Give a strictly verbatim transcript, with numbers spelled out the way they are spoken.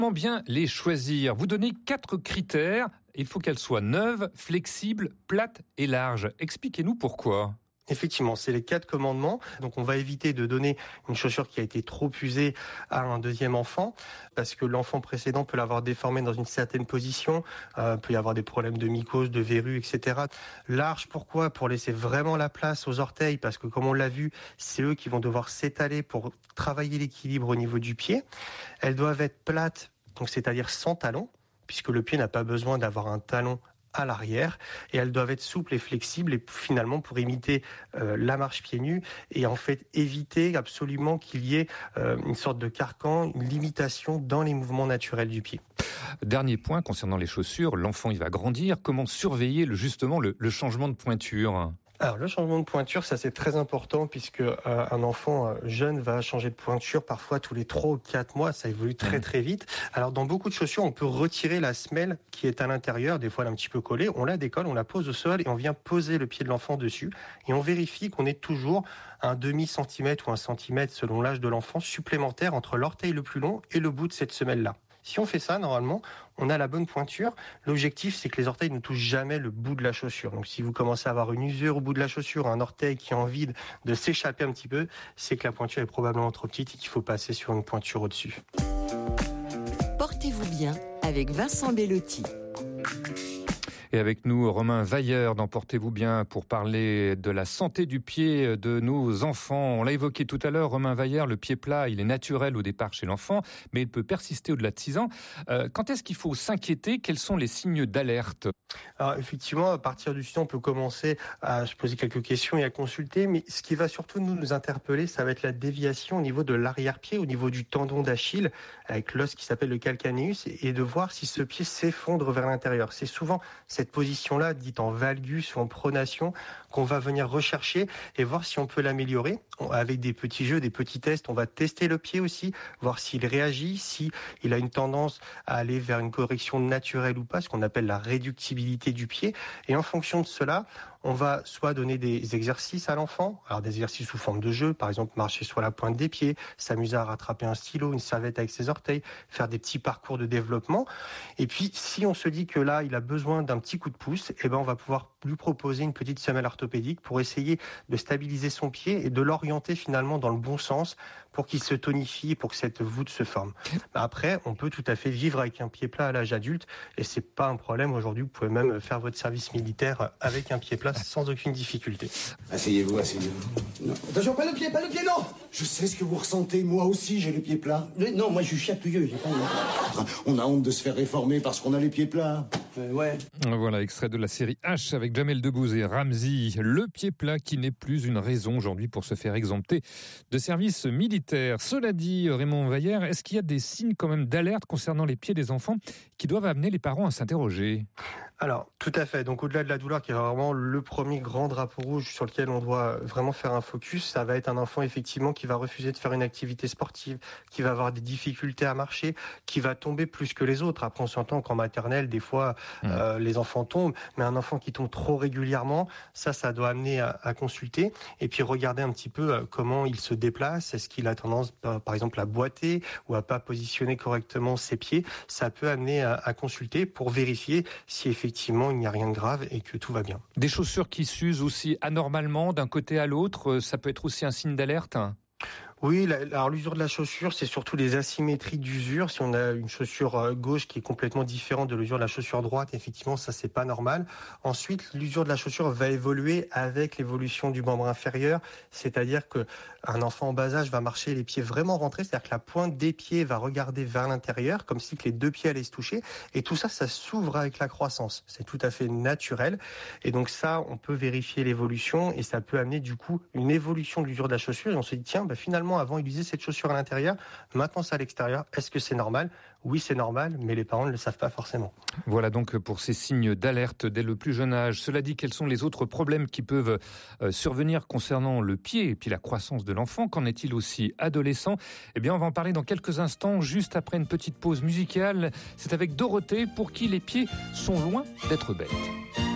Comment bien les choisir? Vous donnez quatre critères. Il faut qu'elles soient neuves, flexibles, plates et larges. Expliquez-nous pourquoi. Effectivement, c'est les quatre commandements. Donc, on va éviter de donner une chaussure qui a été trop usée à un deuxième enfant, parce que l'enfant précédent peut l'avoir déformée dans une certaine position, euh, peut y avoir des problèmes de mycose, de verrues, et cetera. Large, pourquoi? Pour laisser vraiment la place aux orteils, parce que comme on l'a vu, c'est eux qui vont devoir s'étaler pour travailler l'équilibre au niveau du pied. Elles doivent être plates, donc c'est-à-dire sans talon, puisque le pied n'a pas besoin d'avoir un talon à l'arrière, et elles doivent être souples et flexibles, et finalement pour imiter euh, la marche pieds nus, et en fait éviter absolument qu'il y ait euh, une sorte de carcan, une limitation dans les mouvements naturels du pied. Dernier point concernant les chaussures, l'enfant il va grandir, comment surveiller le, justement le, le changement de pointure? Alors le changement de pointure, ça c'est très important puisque euh, un enfant euh, jeune va changer de pointure parfois tous les trois ou quatre mois, ça évolue très très vite. Alors dans beaucoup de chaussures, on peut retirer la semelle qui est à l'intérieur, des fois elle est un petit peu collée, on la décolle, on la pose au sol et on vient poser le pied de l'enfant dessus et on vérifie qu'on ait toujours un demi centimètre ou un centimètre selon l'âge de l'enfant supplémentaire entre l'orteil le plus long et le bout de cette semelle-là. Si on fait ça, normalement, on a la bonne pointure. L'objectif, c'est que les orteils ne touchent jamais le bout de la chaussure. Donc, si vous commencez à avoir une usure au bout de la chaussure, un orteil qui a envie de, de s'échapper un petit peu, c'est que la pointure est probablement trop petite et qu'il faut passer sur une pointure au-dessus. Portez-vous bien avec Vincent Bellotti. Et avec nous, Romain Vailleur dans Portez-vous bien pour parler de la santé du pied de nos enfants. On l'a évoqué tout à l'heure, Romain Vailleur, le pied plat, il est naturel au départ chez l'enfant, mais il peut persister au-delà de six ans. Euh, quand est-ce qu'il faut s'inquiéter? Quels sont les signes d'alerte? Alors effectivement, à partir du six ans, on peut commencer à se poser quelques questions et à consulter, mais ce qui va surtout nous, nous interpeller, ça va être la déviation au niveau de l'arrière-pied, au niveau du tendon d'Achille, avec l'os qui s'appelle le calcaneus, et de voir si ce pied s'effondre vers l'intérieur. C'est souvent cette position-là, dite en valgus ou en pronation, qu'on va venir rechercher et voir si on peut l'améliorer. Avec des petits jeux, des petits tests, on va tester le pied aussi, voir s'il réagit, si il a une tendance à aller vers une correction naturelle ou pas, ce qu'on appelle la réductibilité du pied. Et en fonction de cela, on va soit donner des exercices à l'enfant, alors des exercices sous forme de jeu, par exemple marcher sur la pointe des pieds, s'amuser à rattraper un stylo, une serviette avec ses orteils, faire des petits parcours de développement. Et puis, si on se dit que là, il a besoin d'un petit coup de pouce, eh ben, on va pouvoir lui proposer une petite semelle orthopédique pour essayer de stabiliser son pied et de l'orienter finalement dans le bon sens pour qu'il se tonifie, pour que cette voûte se forme. Après, on peut tout à fait vivre avec un pied plat à l'âge adulte et c'est pas un problème. Aujourd'hui, vous pouvez même faire votre service militaire avec un pied plat sans aucune difficulté. Asseyez-vous, asseyez-vous. Non. Attention, pas le pied, pas le pied, non! Je sais ce que vous ressentez, moi aussi j'ai les pieds plats. Mais non, moi je suis chatouilleux, j'ai pas honte. On a honte de se faire réformer parce qu'on a les pieds plats. Euh, ouais. Voilà, extrait de la série H avec Jamel Debbouze et Ramzy. Le pied plat qui n'est plus une raison aujourd'hui pour se faire exempter de service militaire. Cela dit, Raymond Vailleur, est-ce qu'il y a des signes quand même d'alerte concernant les pieds des enfants qui doivent amener les parents à s'interroger? Alors, tout à fait. Donc, au-delà de la douleur, qui est vraiment le premier grand drapeau rouge sur lequel on doit vraiment faire un focus, ça va être un enfant, effectivement, qui va refuser de faire une activité sportive, qui va avoir des difficultés à marcher, qui va tomber plus que les autres. Après, on s'entend qu'en maternelle, des fois, mmh. euh, les enfants tombent, mais un enfant qui tombe trop régulièrement, ça, ça doit amener à, à consulter et puis regarder un petit peu euh, comment il se déplace. Est-ce qu'il a tendance, euh, par exemple, à boiter ou à pas positionner correctement ses pieds? Ça peut amener à, à consulter pour vérifier si effectivement, Effectivement, il n'y a rien de grave et que tout va bien. Des chaussures qui s'usent aussi anormalement d'un côté à l'autre, ça peut être aussi un signe d'alerte? Oui, la, alors l'usure de la chaussure, c'est surtout les asymétries d'usure. Si on a une chaussure gauche qui est complètement différente de l'usure de la chaussure droite, effectivement, ça c'est pas normal. Ensuite, l'usure de la chaussure va évoluer avec l'évolution du membre inférieur, c'est-à-dire que un enfant en bas âge va marcher les pieds vraiment rentrés, c'est-à-dire que la pointe des pieds va regarder vers l'intérieur, comme si que les deux pieds allaient se toucher. Et tout ça, ça s'ouvre avec la croissance. C'est tout à fait naturel. Et donc ça, on peut vérifier l'évolution et ça peut amener du coup une évolution de l'usure de la chaussure. Et on se dit tiens, bah, finalement avant il usait cette chaussure à l'intérieur, maintenant c'est à l'extérieur. Est-ce que c'est normal? Oui, c'est normal, mais les parents ne le savent pas forcément. Voilà donc pour ces signes d'alerte dès le plus jeune âge. Cela dit, quels sont les autres problèmes qui peuvent euh, survenir concernant le pied et puis la croissance de l'enfant? Qu'en est-il aussi adolescent? Eh bien, on va en parler dans quelques instants, juste après une petite pause musicale. C'est avec Dorothée, pour qui les pieds sont loin d'être bêtes.